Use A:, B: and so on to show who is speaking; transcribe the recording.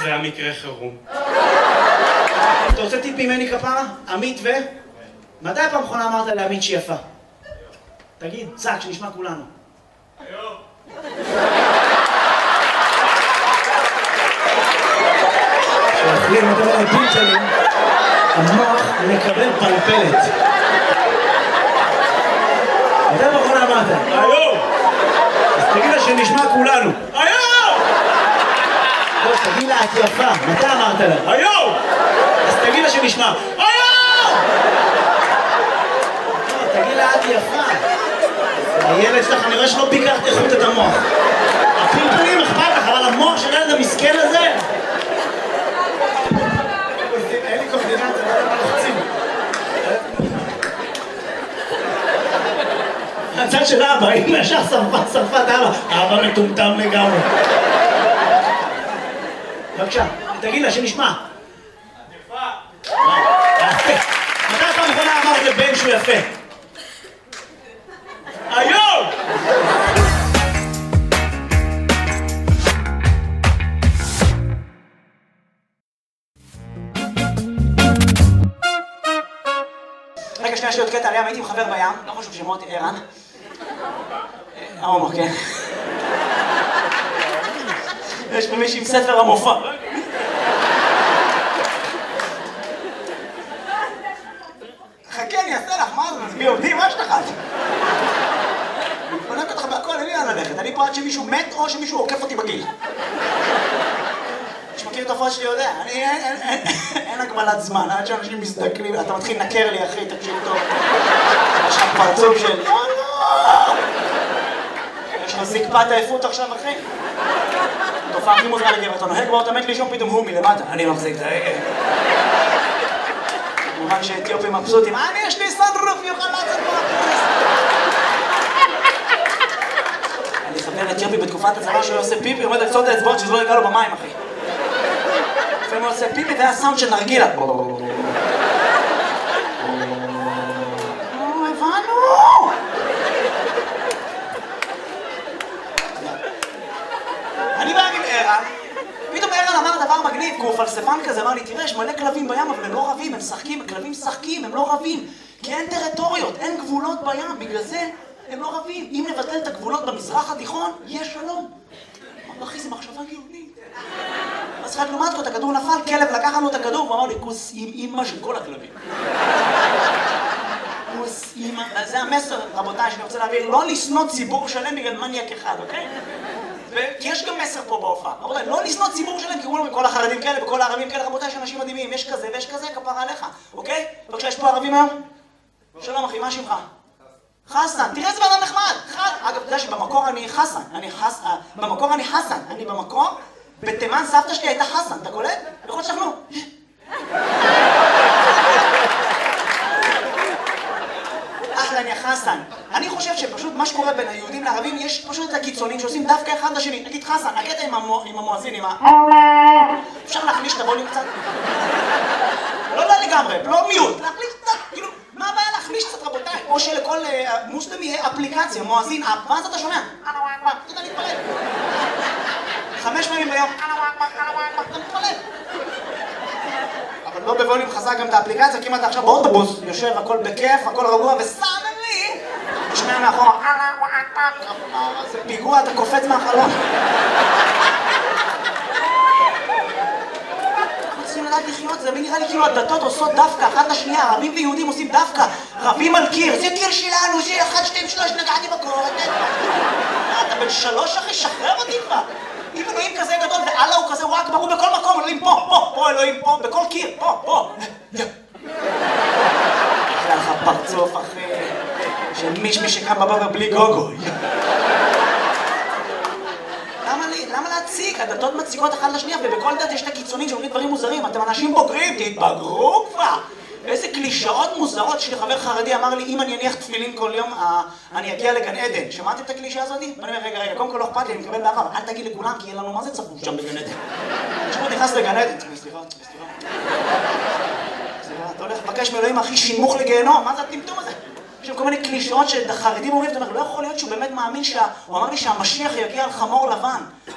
A: זה היה מקרה חירום.
B: אתה רוצה טיפ ממני כפרה? עמית ו... מתי פעם אחרונה אמרת לעמית שהיא יפה? תגיד, צעק, שנשמע כולנו.
A: היום.
B: כשאוכלים את הפלפלים, המוח מקבל פלפלת. מתי פעם אחרונה אמרת?
A: היום!
B: אז תגיד לה שנשמע כולנו.
A: היום!
B: לא, תגיד לה, את יפה. מתי אמרת לה?
A: היום!
B: אז תגיד לה שנשמע.
A: היום!
B: לא, תגיד לה, את יפה. הילד שלך, אני רואה שלא ביקרת איכות את המוח. הפלפלים אכפת לך, אבל המוח של הילד המסכן הזה... אין לי קורדינציה, לא יודע מה לחצים. הצד של אבא, אם ישר שרפת אבא, אבא מטומטם לגמרי. בבקשה, תגיד לה שנשמע.
A: יפה.
B: מתי פעם אחרונה אמרת לבן שהוא יפה?
A: היום!
B: רגע, שנייה, יש לי עוד קטע עליהם, הייתי עם חבר בים, לא חשוב שמות, ערן. ההומו, כן. יש פה מישהי עם ספר המופע. חכה, אני אעשה לך, מה זה? מזמי עובדים? מה יש לך? אני מפנק אותך בהכל, אין לי לאן ללכת. אני פה עד שמישהו מת או שמישהו עוקף אותי בגיל. שמכיר את הפרט שלי יודע, אין הגבלת זמן, עד שאנשים מזדקנים, אתה מתחיל לנקר לי אחי, תקשיב טוב. יש לך פרצוף של... יש לך זקפת עייפות עכשיו אחי? תופעה הכי מוזרה לגבר, אתה נוהג בו, אתה מת לישון פתאום הוא מלמטה. אני מחזיק את ההגה. כמובן שאתיופים מבסוטים, יש לי סנרוף, יוכל לעשות פה. אני חבר אתיופי בתקופת הצבא שהוא עושה פיפי, עומד על קצות האצבעות שזה לא יגע לו במים אחי. לפעמים הוא עושה פיפי והיה סאונד של נרגילה. הבנו! אני בא עם ערן, פתאום ערן אמר דבר מגניב, כי הוא פלספן כזה, אמר לי, תראה, יש מלא כלבים בים, אבל הם לא רבים, הם משחקים, הכלבים משחקים, הם לא רבים, כי אין טריטוריות, אין גבולות בים, בגלל זה הם לא רבים. אם נבטל את הגבולות במזרח התיכון, יש שלום. אמר, אחי, זה מחשבה גאונית. אז אחד לעומת זאת, הכדור נפל, כלב לקח לנו את הכדור, והוא אמר לי, כוס עם אמא של כל הכלבים. כוס אמא, זה המסר, רבותיי, שאני רוצה להעביר, לא לשנוא ציבור שלם בגלל מניאק אחד, אוקיי? כי יש גם מסר פה בהופעה, רבותיי, לא לשנוא ציבור שלם, כי הוא אומר, כל החרדים כאלה וכל הערבים כאלה, רבותיי, יש אנשים מדהימים, יש כזה ויש כזה, כפרה עליך, אוקיי? בבקשה, יש פה ערבים היום? שלום אחי, מה שמך? חסן, תראה איזה בן אדם נחמד! אגב, אתה יודע שבמקור אני חסן, במקור אני חסן, אני במקור, בתימן סבתא שלי הייתה חסן, אתה קולט? יכול שכנו. אחלה, אני חסן. אני חושב שפשוט מה שקורה בין היהודים לערבים, יש פשוט את הקיצונים שעושים דווקא אחד לשני. נגיד חסן, הקטע עם המואזין, עם ה... אפשר להחליש את הווליום קצת? לא לגמרי, לא מיוט, להחליש קצת, כאילו, מה הבעיה להחליש קצת רבותיי? או שלכל מוסלמי יהיה אפליקציה, מואזין, ואז אתה שומע? אתה יודע להתפלל. 5 פעמים ביום. אתה מתפלל. אבל לא בווליום חזק גם את האפליקציה, כי אם אתה עכשיו באוטובוס, יושב, הכל בכיף, הכל רגוע, וסאנלי, תשמע מאחורה, זה פיגוע, אתה קופץ מהחלון. אנחנו צריכים לדעת לחיות, זה נראה לי כאילו הדתות עושות דווקא, אחת לשנייה, ערבים ויהודים עושים דווקא, רבים על קיר, זה קיר שלנו, זה 1, 2, 3, נגעתי בקור, אתה בן 3 אחי, שחרר אותי כבר. אם אלוהים כזה גדול ואללה הוא כזה וואק ברור בכל מקום, אלוהים פה, אלוהים פה, בכל קיר, פה. אחרי לך פרצוף אחי, של מישמי שקם בבוקר בלי גוגו. למה להציג? הדתות מציקות אחת לשנייה, ובכל דת יש את הקיצונים שאומרים דברים מוזרים. אתם אנשים בוגרים, תתבגרו כבר! איזה קלישאות מוזרות. יש לי חבר חרדי אמר לי, אם אני אניח תפילין כל יום, אני אגיע לגן עדן. שמעתם את הקלישה הזאת? ואני אומר, רגע, קודם כל לא אכפת לי, אני מקבל בעבר, אל תגיד לכולם, כי אין לנו מה זה צפוף שם בגן עדן. כשהוא נכנס לגן עדן, סליחה. אתה הולך לבקש מאלוהים הכי שימוך לגיהנום, מה זה הטמטום הזה? יש כל מיני קלישאות שהחרדים אומרים, אתה אומר, לא יכול להיות שהוא באמת מאמין הוא אמר לי שהמשיח יגיע על חמור לבן.